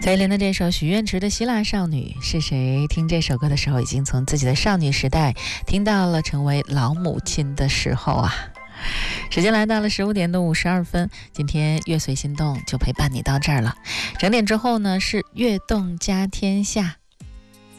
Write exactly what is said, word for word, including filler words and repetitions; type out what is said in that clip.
蔡依林的这首许愿池的希腊少女，是谁听这首歌的时候已经从自己的少女时代听到了成为老母亲的时候啊。时间来到了十五点的五十二分，今天乐随心动就陪伴你到这儿了。整点之后呢是悦动家天下，